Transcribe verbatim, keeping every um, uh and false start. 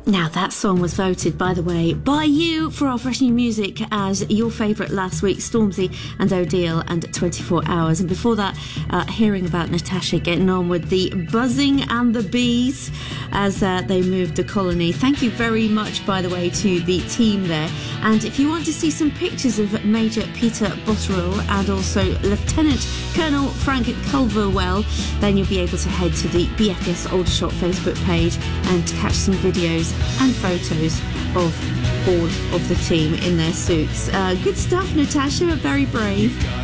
Now, that song was voted, by the way, by you for our Fresh New Music as your favourite last week, Stormzy and Odile and twenty-four hours. And before that, uh, hearing about Natasha getting on with the Buzzing and the Bees as uh, they moved the colony. Thank you very much, by the way, to the team there. And if you want to see some pictures of Major Peter Botterill and also Lieutenant Colonel Frank Culverwell, then you'll be able to head to the B F S Aldershot Facebook page and catch some videos and photos of all of the team in their suits. Uh, good stuff, Natasha, very brave.